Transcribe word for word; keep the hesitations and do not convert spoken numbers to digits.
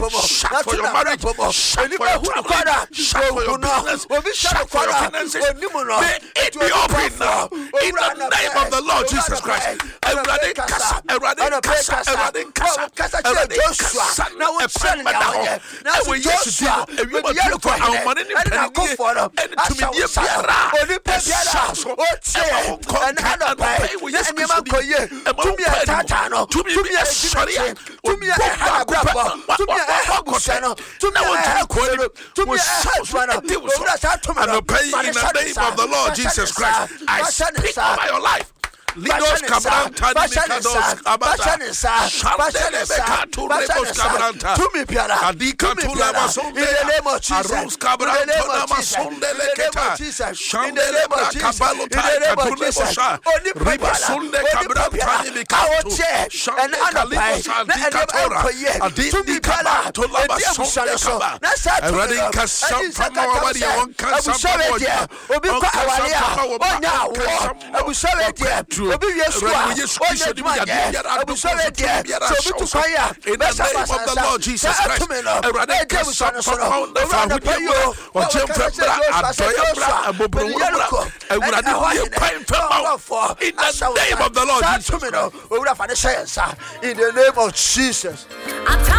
Shout for your marriage. Shout for your travel. Shout for your business. Shout for your finances. May it be open now in the name of the Lord Jesus Christ. Everybody kasa, everybody kasa, everybody kasa, everybody kasa. Now we're selling now. Now we use to do. We are looking for our money. And I go for them. And to me, you are. Only Piara. Oh, say. And I don't pay. Yes, me man koye. To me a tatano. To me a sharia. To me a hagaba. To me a hagusano. To me a hagusano. To me a hagusano. And I pay in the name of the Lord Jesus Christ. I speak over your life. Lidos Cabranta, Nicados Cabata, Shandele Becato, Rebos Cabranta, Adika Tulamason, in the name of Jesus, Arus Cabranta, Namason de Leceta, Shandele Cabalota, Tulebosha, Ribasunde Cabranta, Nicato, Shandele Libos, Adicatora, Adindi Cabato, Lamason de Caba, Eradicas Sampama, one Casamoya, Obi Obi Yesu a Obi sorry there so Obi to fire in the name of the Lord Jesus Christ. Erade kasa compound the family o jempra adoya abobro Erade ye pine fema in the name of the Lord Jesus. In the name of Jesus.